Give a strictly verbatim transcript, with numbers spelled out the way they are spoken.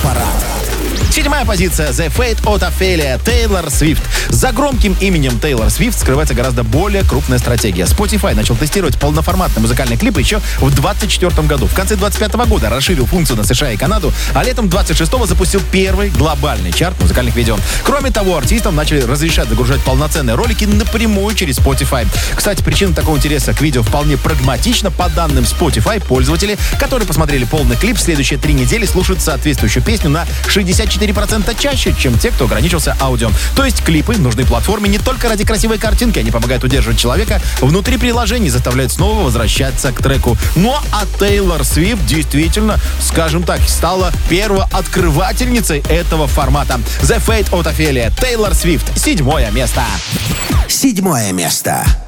Хит-парад. Седьмая позиция. The Fate от Офелия. Тейлор Свифт. За громким именем Тейлор Свифт скрывается гораздо более крупная стратегия. Spotify начал тестировать полноформатный музыкальный клип еще в двадцать четвертом году. В конце двадцать пятого года расширил функцию на США и Канаду, а летом двадцать шестого запустил первый глобальный чарт музыкальных видео. Кроме того, артистам начали разрешать загружать полноценные ролики напрямую через Spotify. Кстати, причина такого интереса к видео вполне прагматична. По данным Spotify, пользователи, которые посмотрели полный клип, в следующие три недели слушают соответствующую песню на шестьдесят четыре процента чаще, чем те, кто ограничился аудио. То есть клипы нужны платформе не только ради красивой картинки, они помогают удерживать человека внутри приложений, заставляют снова возвращаться к треку. Ну а Тейлор Свифт действительно, скажем так, стала первооткрывательницей этого формата. The Fate от Офелия. Тейлор Свифт. Седьмое место. Седьмое место.